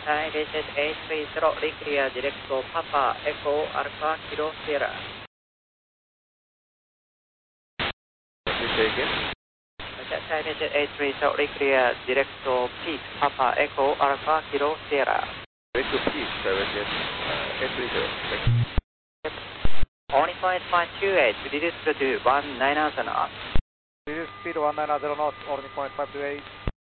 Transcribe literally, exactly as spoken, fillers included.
Thai Visit eight three zero, clear direct to Papa Echo Alpha Kilo Sierra. Please say again. Thai Visit eight three zero, clear direct to Peak Papa Echo Alpha Kilo Sierra. Direct to Peak, Thai Visit uh, eight three zero. Thank you. Only point five two eight, reduce to one nine zero knots. Reduce speed one nine zero knots, only point five two eight.